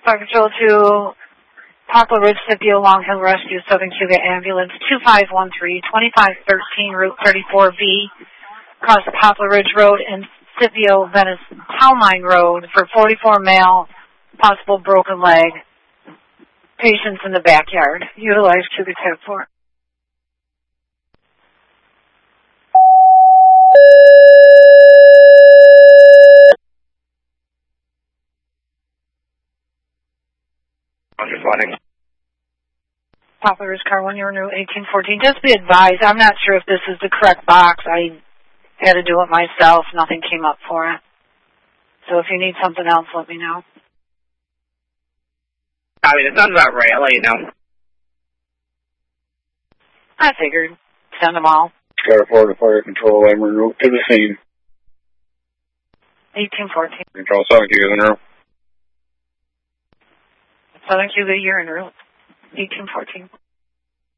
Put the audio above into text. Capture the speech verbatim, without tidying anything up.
Fire Patrol to Poplar Ridge, Scipio, Long Hill Rescue, Southern Cuba Ambulance, two five one three, twenty-five thirteen, Route thirty-four B, across the Poplar Ridge Road and Scipio, Venice, Palmine Road for forty-four male, possible broken leg. Patients in the backyard. Utilize Cuba Tab four. Poplar Ridge Car one, you're in Route eighteen fourteen. Just be advised, I'm not sure if this is the correct box. I had to do it myself. Nothing came up for it. So if you need something else, let me know. I mean, it sounds about right. I'll let you know. I figured. Send them all. Scar four to Fire Control. I'm en route to the scene. eighteen fourteen. Control Southern Cuba en route. Southern Cuba, you're en route. eighteen fourteen.